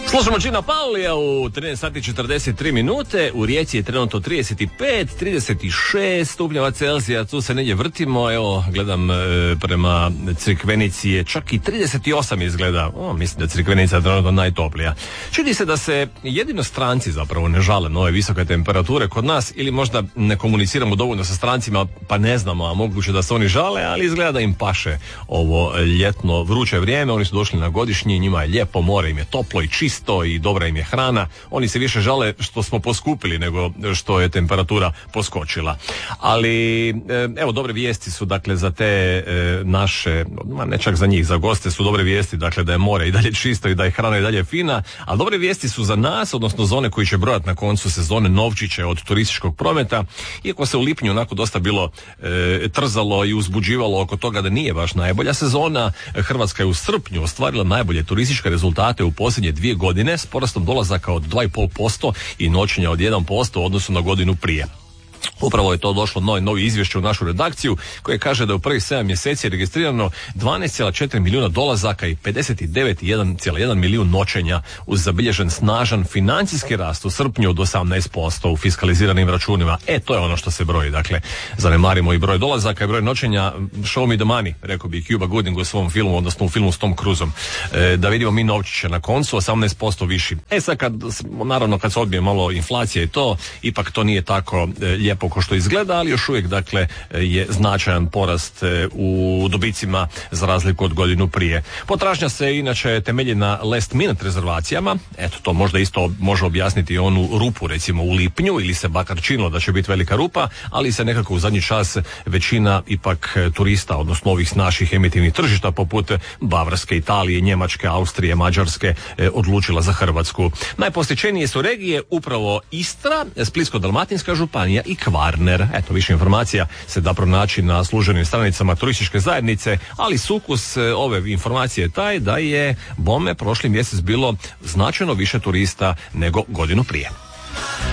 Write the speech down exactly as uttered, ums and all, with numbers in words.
Slušamo Gina Paulija u trinaest sati četrdeset tri minute, u Rijeci je trenutno trideset pet, trideset šest stupnjeva Celzija, tu se negdje vrtimo, evo gledam e, prema Crikvenici je čak i trideset osam izgleda, o, mislim da je Crikvenica trenutno najtoplija. Čini se da se jedino stranci zapravo ne žale na ove visoke temperature kod nas, ili možda ne komuniciramo dovoljno sa strancima pa ne znamo, a moguće da se oni žale, ali izgleda da im paše ovo ljetno vruće vrijeme, oni su došli na godišnji, njima je lijepo, more im je toplo i čisto i dobra im je hrana, oni se više žale što smo poskupili nego što je temperatura poskočila. Ali evo, dobre vijesti su dakle za te naše, ne čak za njih, za goste su dobre vijesti, dakle da je more i dalje čisto i da je hrana i dalje fina, a dobre vijesti su za nas, odnosno za one koji će brojati na koncu sezone novčiće od turističkog prometa, iako se u lipnju onako dosta bilo e, trzalo i uzbuđivalo oko toga da nije baš najbolja sezona. Hrvatska je u srpnju ostvarila najbolje turističke rezultate u posljednje dvije godine s porastom dolazaka od dva i pol posto i noćenja od jedan posto u odnosu na godinu prije. Upravo je to došlo novi, novi izvješće u našu redakciju koje kaže da je u prvih sedam mjeseci registrirano dvanaest zarez četiri milijuna dolazaka i pedeset devet zarez jedan milijun noćenja, uz zabilježen snažan financijski rast u srpnju od osamnaest posto u fiskaliziranim računima. E, to je ono što se broji. Dakle, zanemarimo i broj dolazaka i broj noćenja. Show me the money, rekao bi Cuba Gooding u svom filmu, odnosno u filmu s Tom Cruiseom. E, da vidimo mi novčiće na koncu, osamnaest posto viši. E sad, kad, naravno, kad se odbije malo inflacija i to, ipak to nije tako e, lijepo ko što izgleda, ali još uvijek dakle je značajan porast u dobicima za razliku od godinu prije. Potražnja se inače temelji na last minute rezervacijama, eto to možda isto može objasniti onu rupu recimo u lipnju, ili se bakar činilo da će biti velika rupa, ali se nekako u zadnji čas većina ipak turista, odnosno ovih s naših emitivnih tržišta poput Bavarske, Italije, Njemačke, Austrije, Mađarske odlučila za Hrvatsku. Najposjećenije su regije upravo Istra, Splitsko-dalmatinska županija i Kvarner. Eto, više informacija se da pronaći na službenim stranicama turističke zajednice, ali sukus ove informacije je taj da je bome prošli mjesec bilo značajno više turista nego godinu prije.